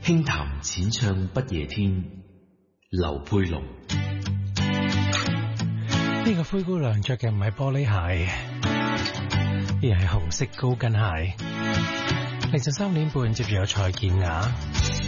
輕談淺唱不夜天，劉佩龍。 呢個灰姑娘着嘅唔係玻璃鞋，而係紅色高跟鞋。凌晨3點半接住有蔡健雅。